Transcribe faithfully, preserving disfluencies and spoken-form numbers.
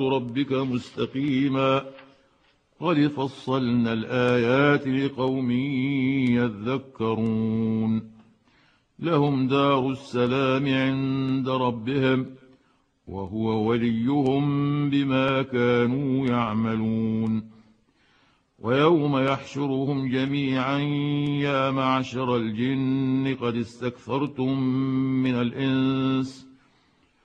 ربك مستقيما قد فصلنا الآيات لقوم يذكرون لهم دار السلام عند ربهم وهو وليهم بما كانوا يعملون ويوم يحشرهم جميعا يا معشر الجن قد استكثرتم من الإنس